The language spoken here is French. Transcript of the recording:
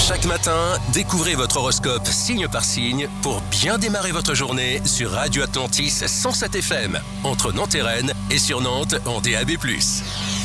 Chaque matin, découvrez votre horoscope signe par signe pour bien démarrer votre journée sur Radio Atlantis 107 FM, entre Nantes et Rennes et sur Nantes en DAB+.